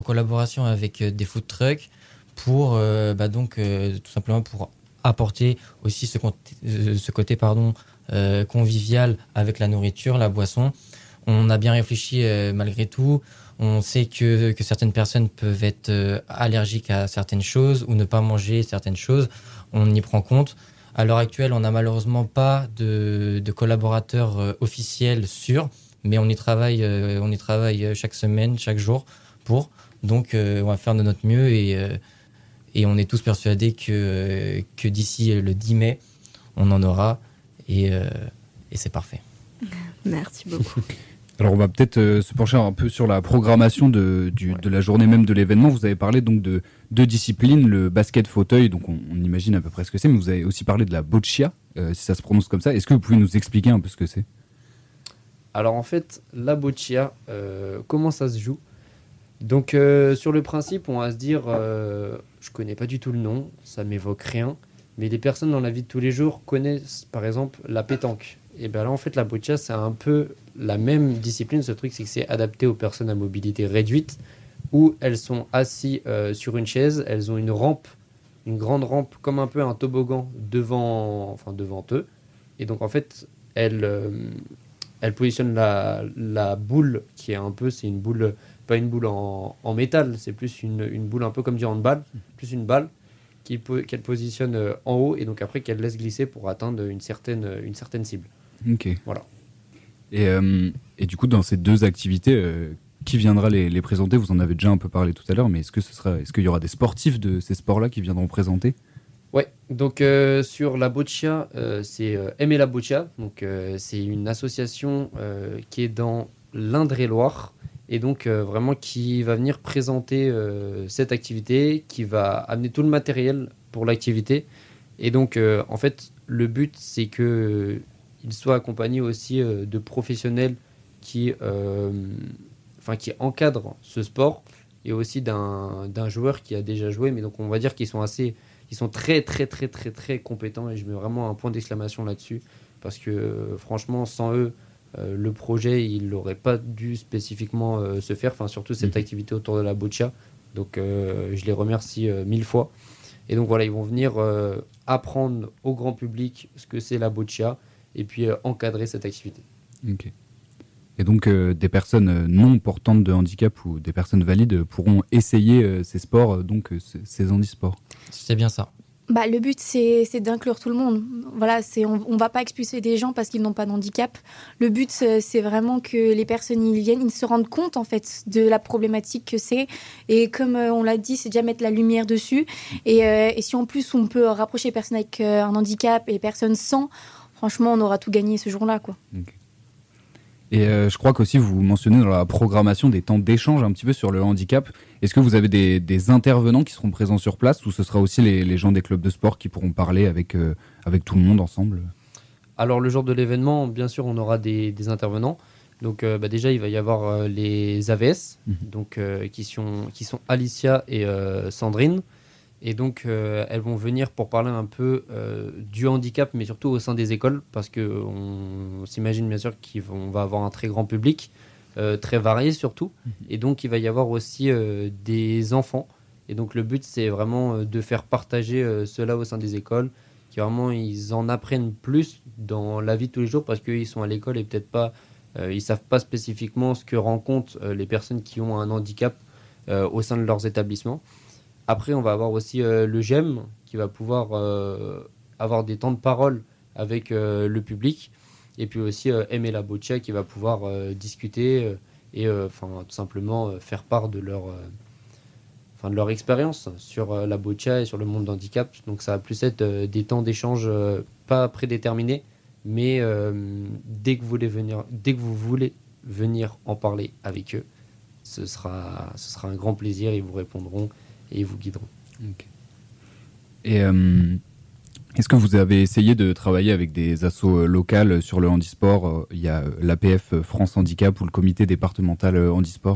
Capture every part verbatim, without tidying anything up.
en collaboration avec euh, des food trucks pour euh, bah donc euh, tout simplement pour apporter aussi ce, côté- euh, ce côté pardon euh, convivial avec la nourriture, la boisson. On a bien réfléchi euh, malgré tout. On sait que, que certaines personnes peuvent être euh, allergiques à certaines choses ou ne pas manger certaines choses. On y prend compte. À l'heure actuelle, on n'a malheureusement pas de, de collaborateurs euh, officiels sûrs, mais on y travaille, euh, on y travaille euh, chaque semaine, chaque jour pour. Donc, euh, on va faire de notre mieux et, euh, et on est tous persuadés que, euh, que d'ici le dix mai, on en aura et, euh, et c'est parfait. Merci beaucoup. Alors on va peut-être euh, se pencher un peu sur la programmation de, du, de la journée même de l'événement. Vous avez parlé donc de deux disciplines, le basket fauteuil, donc on, on imagine à peu près ce que c'est, mais vous avez aussi parlé de la boccia, euh, si ça se prononce comme ça. Est-ce que vous pouvez nous expliquer un peu ce que c'est ? Alors en fait, la boccia, euh, comment ça se joue ? Donc euh, sur le principe, on va se dire, euh, je connais pas du tout le nom, ça m'évoque rien, mais les personnes dans la vie de tous les jours connaissent par exemple la pétanque. Et bien là en fait la boccia c'est un peu la même discipline, ce truc c'est que c'est adapté aux personnes à mobilité réduite, où elles sont assises euh, sur une chaise, elles ont une rampe, une grande rampe comme un peu un toboggan devant, enfin, devant eux, et donc en fait elles, euh, elles positionnent la, la boule qui est un peu, c'est une boule, pas une boule en, en métal, c'est plus une, une boule un peu comme du handball, plus une balle qui, qu'elle positionne euh, en haut et donc après qu'elle laisse glisser pour atteindre une certaine, une certaine cible. Ok. Voilà. Et, euh, et du coup, dans ces deux activités, euh, qui viendra les, les présenter ? Vous en avez déjà un peu parlé tout à l'heure, mais est-ce que ce sera, est-ce qu'il y aura des sportifs de ces sports-là qui viendront présenter ? Ouais, donc euh, sur la boccia, euh, c'est euh, Aimer la boccia. Donc euh, c'est une association euh, qui est dans l'Indre-et-Loire et donc euh, vraiment qui va venir présenter euh, cette activité, qui va amener tout le matériel pour l'activité. Et donc euh, en fait, le but c'est que euh, il soit accompagné aussi euh, de professionnels qui, euh, enfin, qui encadrent ce sport et aussi d'un, d'un joueur qui a déjà joué. Mais donc on va dire qu'ils sont assez Ils sont très, très, très, très, très compétents et je mets vraiment un point d'exclamation là-dessus parce que euh, franchement, sans eux, euh, le projet, il n'aurait pas dû spécifiquement euh, se faire, enfin, surtout cette mmh. activité autour de la boccia. Donc, euh, je les remercie euh, mille fois. Et donc, voilà, ils vont venir euh, apprendre au grand public ce que c'est la boccia et puis euh, encadrer cette activité. Ok. Et donc, euh, des personnes euh, non portantes de handicap ou des personnes valides pourront essayer euh, ces sports, euh, donc euh, ces handisports. C'est bien ça. Bah, le but, c'est, c'est d'inclure tout le monde. Voilà, c'est, on ne va pas expulser des gens parce qu'ils n'ont pas de handicap. Le but, c'est, c'est vraiment que les personnes y viennent, ils se rendent compte en fait, de la problématique que c'est. Et comme euh, on l'a dit, c'est déjà mettre la lumière dessus. Et, euh, et si en plus, on peut rapprocher les personnes avec euh, un handicap et les personnes sans, franchement, on aura tout gagné ce jour-là, quoi. Okay. Et euh, je crois qu'aussi vous mentionnez dans la programmation des temps d'échange un petit peu sur le handicap. Est-ce que vous avez des, des intervenants qui seront présents sur place ou ce sera aussi les, les gens des clubs de sport qui pourront parler avec, euh, avec tout le monde ensemble ? Alors le jour de l'événement, bien sûr, on aura des, des intervenants. Donc euh, bah, déjà, il va y avoir euh, les A V S, mmh. donc, euh, qui, sont, qui sont Alicia et euh, Sandrine. Et donc, euh, elles vont venir pour parler un peu euh, du handicap, mais surtout au sein des écoles, parce qu'on s'imagine bien sûr qu'on va avoir un très grand public, euh, très varié surtout. Et donc, il va y avoir aussi euh, des enfants. Et donc, le but, c'est vraiment euh, de faire partager euh, cela au sein des écoles, qui vraiment, ils en apprennent plus dans la vie de tous les jours, parce qu'ils sont à l'école et peut-être pas, euh, ils ne savent pas spécifiquement ce que rencontrent euh, les personnes qui ont un handicap euh, au sein de leurs établissements. Après, on va avoir aussi euh, le G E M qui va pouvoir euh, avoir des temps de parole avec euh, le public. Et puis aussi euh, Aimer la boccia qui va pouvoir euh, discuter euh, et euh, tout simplement euh, faire part de leur, euh, de leur expérience sur euh, la boccia et sur le monde d'handicap. Donc ça va plus être euh, des temps d'échange euh, pas prédéterminés, mais euh, dès, que vous voulez venir, dès que vous voulez venir en parler avec eux, ce sera, ce sera un grand plaisir. Ils vous répondront et ils vous guideront. Okay. Et euh, est-ce que vous avez essayé de travailler avec des assos locales sur le handisport ? Il y a l'A P F France Handicap ou le comité départemental handisport.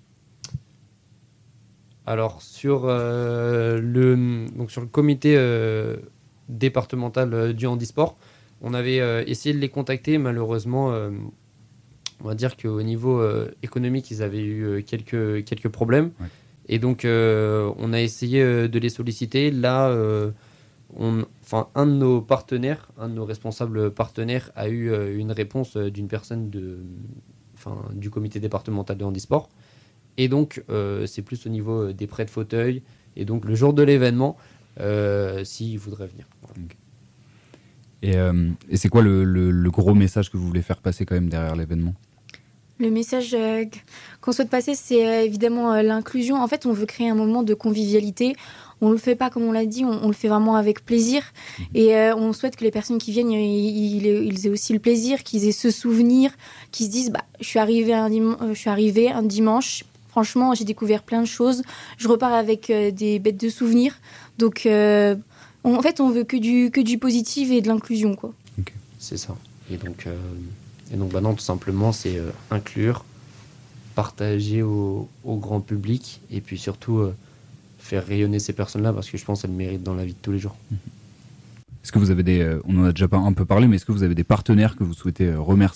Alors, sur, euh, le, donc sur le comité euh, départemental du handisport, on avait euh, essayé de les contacter. Malheureusement, euh, on va dire qu'au niveau euh, économique, ils avaient eu quelques, quelques problèmes. Ouais. Et donc, euh, on a essayé euh, de les solliciter. Là, euh, on, enfin, un de nos partenaires, un de nos responsables partenaires a eu euh, une réponse euh, d'une personne de, enfin, du comité départemental de handisport. Et donc, euh, c'est plus au niveau des prêts de fauteuils. Et donc, le jour de l'événement, euh, s'ils voudraient venir. Voilà. Okay. Et, euh, et c'est quoi le, le, le gros message que vous voulez faire passer quand même derrière l'événement ? Le message euh, qu'on souhaite passer, c'est euh, évidemment euh, l'inclusion. En fait, on veut créer un moment de convivialité. On ne le fait pas, comme on l'a dit, on, on le fait vraiment avec plaisir. Mmh. Et euh, on souhaite que les personnes qui viennent, ils, ils aient aussi le plaisir, qu'ils aient ce souvenir, qu'ils se disent bah, « je suis arrivé un, dim- euh, je suis arrivé un dimanche, franchement, j'ai découvert plein de choses. Je repars avec euh, des bêtes de souvenirs. » Donc, euh, on, en fait, on veut que du, que du positif et de l'inclusion, quoi. Okay. C'est ça. Et donc... Euh... Et donc maintenant, tout simplement, c'est euh, inclure, partager au, au grand public et puis surtout euh, faire rayonner ces personnes-là parce que je pense qu'elles le méritent dans la vie de tous les jours. Est-ce que vous avez des... Euh, on en a déjà pas un peu parlé, mais est-ce que vous avez des partenaires que vous souhaitez euh, remercier ?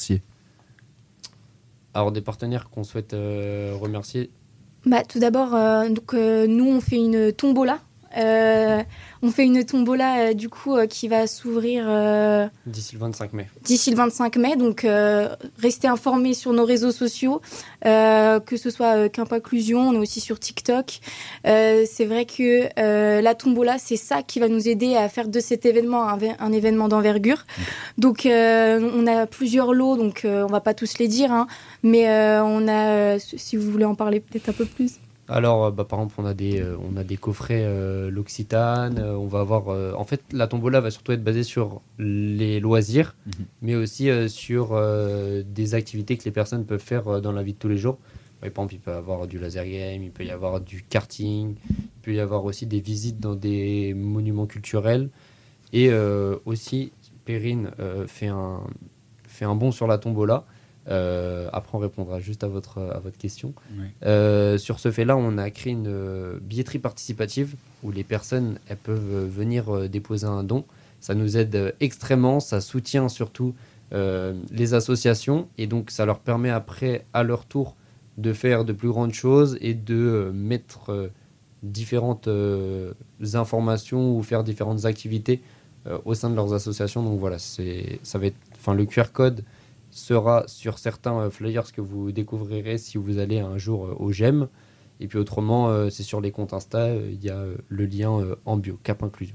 Alors, des partenaires qu'on souhaite euh, remercier. Bah, tout d'abord, euh, donc, euh, nous, on fait une tombola. Euh, on fait une tombola euh, du coup euh, qui va s'ouvrir euh, d'ici le vingt-cinq mai. D'ici le vingt-cinq mai, donc euh, restez informés sur nos réseaux sociaux, euh, que ce soit euh, Camp Inclusion, on est aussi sur TikTok. Euh, c'est vrai que euh, la tombola, c'est ça qui va nous aider à faire de cet événement un, un événement d'envergure. Donc euh, on a plusieurs lots, donc euh, on va pas tous les dire, hein, mais euh, on a, euh, si vous voulez en parler peut-être un peu plus. Alors, bah, par exemple, on a des, euh, on a des coffrets euh, L'Occitane. Euh, on va avoir. Euh, en fait, la tombola va surtout être basée sur les loisirs, mmh. mais aussi euh, sur euh, des activités que les personnes peuvent faire euh, dans la vie de tous les jours. Par exemple, il peut y avoir du laser game, il peut y avoir du karting, il peut y avoir aussi des visites dans des monuments culturels. Et euh, aussi, Perrine euh, fait, un, fait un bond sur la tombola. Euh, après, on répondra juste à votre, à votre question. Oui. Euh, sur ce fait-là, on a créé une euh, billetterie participative où les personnes elles peuvent venir euh, déposer un don. Ça nous aide euh, extrêmement, ça soutient surtout euh, les associations et donc ça leur permet après, à leur tour, de faire de plus grandes choses et de euh, mettre euh, différentes euh, informations ou faire différentes activités euh, au sein de leurs associations. Donc voilà, c'est, ça va être, enfin, le Q R code sera sur certains flyers que vous découvrirez si vous allez un jour au G E M. Et puis autrement, euh, c'est sur les comptes Insta, il euh, y a euh, le lien euh, en bio, Cap Inclusion.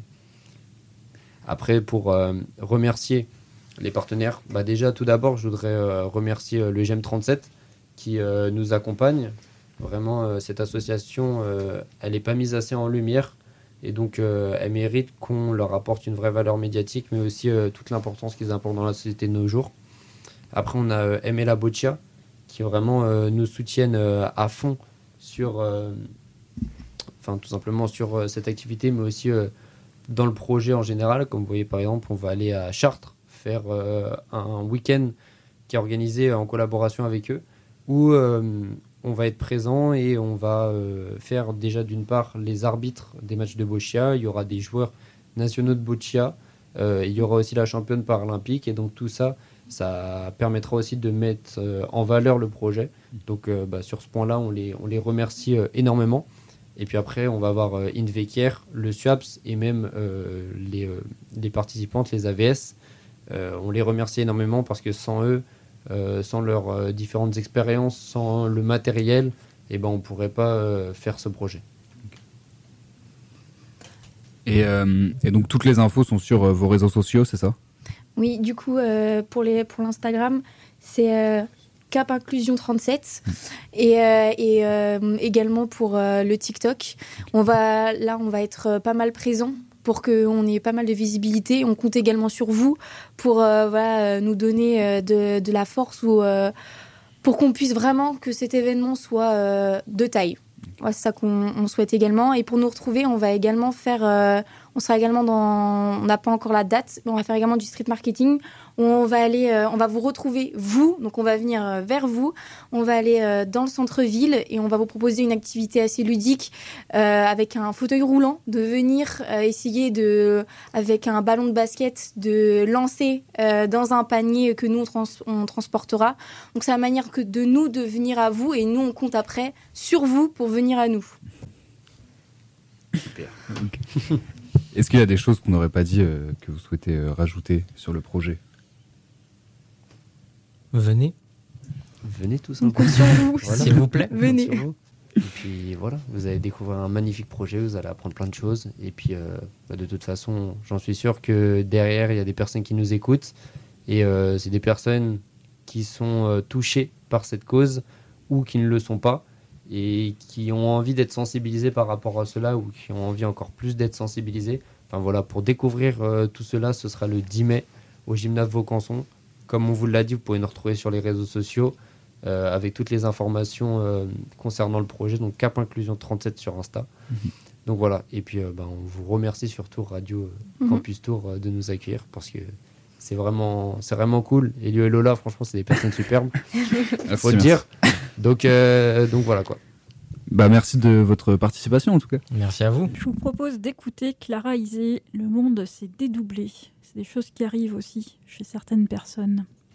Après, pour euh, remercier les partenaires, bah déjà, tout d'abord, je voudrais euh, remercier euh, le G E M trente-sept qui euh, nous accompagne. Vraiment, euh, cette association, euh, elle n'est pas mise assez en lumière. Et donc, euh, elle mérite qu'on leur apporte une vraie valeur médiatique, mais aussi euh, toute l'importance qu'ils apportent dans la société de nos jours. Après, on a euh, Aimé la Boccia, qui vraiment euh, nous soutiennent euh, à fond sur, euh, enfin, tout simplement sur euh, cette activité, mais aussi euh, dans le projet en général. Comme vous voyez, par exemple, on va aller à Chartres faire euh, un week-end qui est organisé en collaboration avec eux, où euh, on va être présent et on va euh, faire déjà d'une part les arbitres des matchs de boccia. Il y aura des joueurs nationaux de boccia. Euh, il y aura aussi la championne paralympique. Et donc tout ça, ça permettra aussi de mettre euh, en valeur le projet. Donc euh, bah, sur ce point-là, on les, on les remercie euh, énormément. Et puis après, on va avoir euh, Invecare, le SUAPS et même euh, les, euh, les participantes, les A V S. Euh, on les remercie énormément parce que sans eux, euh, sans leurs euh, différentes expériences, sans le matériel, eh ben, on ne pourrait pas euh, faire ce projet. Et, euh, et donc toutes les infos sont sur euh, vos réseaux sociaux, c'est ça ? Oui, du coup, euh, pour, les, pour l'Instagram, c'est euh, Cap Inclusion trente-sept et, euh, et euh, également pour euh, le TikTok. On va, là, on va être pas mal présent pour qu'on ait pas mal de visibilité. On compte également sur vous pour euh, voilà, nous donner euh, de, de la force ou, euh, pour qu'on puisse vraiment que cet événement soit euh, de taille. Ouais, c'est ça qu'on on souhaite également. Et pour nous retrouver, on va également faire... Euh, on sera également dans... On n'a pas encore la date, mais on va faire également du street marketing. On va aller... Euh, on va vous retrouver, vous. Donc, on va venir euh, vers vous. On va aller euh, dans le centre-ville et on va vous proposer une activité assez ludique euh, avec un fauteuil roulant, de venir euh, essayer de... avec un ballon de basket, de lancer euh, dans un panier que nous, on, trans... on transportera. Donc, c'est la manière que de nous de venir à vous et nous, on compte après sur vous pour venir à nous. Super. Okay. Est-ce qu'il y a des choses qu'on n'aurait pas dit euh, que vous souhaitez euh, rajouter sur le projet ? Venez. Venez tout On compte simplement. sur vous. Voilà. S'il vous plaît. On compte Venez. sur vous. Et puis voilà, vous allez découvrir un magnifique projet, vous allez apprendre plein de choses. Et puis euh, bah, de toute façon, j'en suis sûr que derrière, il y a des personnes qui nous écoutent. Et euh, c'est des personnes qui sont euh, touchées par cette cause ou qui ne le sont pas. Et qui ont envie d'être sensibilisées par rapport à cela ou qui ont envie encore plus d'être sensibilisées. Enfin voilà, pour découvrir euh, tout cela, ce sera le dix mai au gymnase Vaucanson. Comme on vous l'a dit, vous pouvez nous retrouver sur les réseaux sociaux euh, avec toutes les informations euh, concernant le projet. Donc Cap Inclusion trente-sept sur Insta. Mm-hmm. Donc voilà, et puis euh, ben, on vous remercie surtout Radio euh, Campus Tour euh, de nous accueillir parce que c'est vraiment, c'est vraiment cool. Elio et Lola, franchement, c'est des personnes superbes. Il faut le dire. Donc, euh, donc voilà quoi. Bah merci de votre participation en tout cas. Merci à vous. Je vous propose d'écouter Clara Isé. Le monde s'est dédoublé. C'est des choses qui arrivent aussi chez certaines personnes.